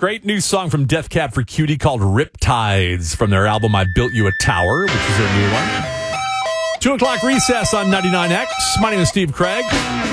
Great new song from Death Cab for Cutie called Riptides from their album I Built You a Tower, which is their new one. 2 o'clock recess on 99X. My name is Steve Craig.